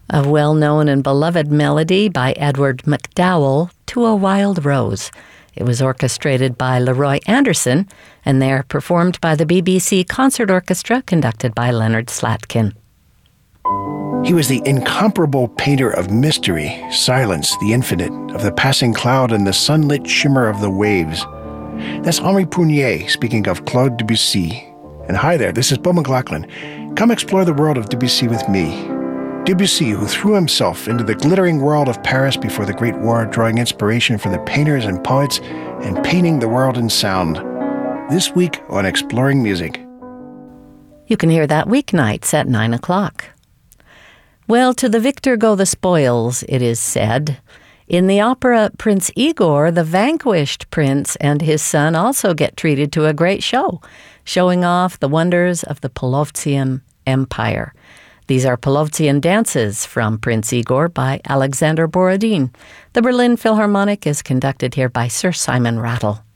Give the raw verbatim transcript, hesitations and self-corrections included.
A well-known and beloved melody by Edward MacDowell, To a Wild Rose. It was orchestrated by Leroy Anderson, and they're performed by the B B C Concert Orchestra, conducted by Leonard Slatkin. He was the incomparable painter of mystery, silence, the infinite, of the passing cloud and the sunlit shimmer of the waves. That's Henri Prunier speaking of Claude Debussy. And hi there, this is Beau McLaughlin. Come explore the world of Debussy with me. Debussy, who threw himself into the glittering world of Paris before the Great War, drawing inspiration from the painters and poets and painting the world in sound. This week on Exploring Music. You can hear that weeknights at nine o'clock. Well, to the victor go the spoils, it is said. In the opera Prince Igor, the vanquished prince and his son also get treated to a great show, showing off the wonders of the Polovtsian Empire. These are Polovtsian dances from Prince Igor by Alexander Borodin. The Berlin Philharmonic is conducted here by Sir Simon Rattle.